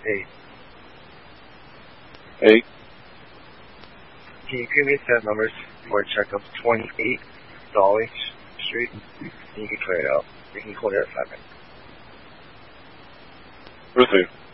8. 8. Can you give me set numbers for a check of 28 Dolly Street? And you can clear it out. You can clear it at 5 minutes. Received.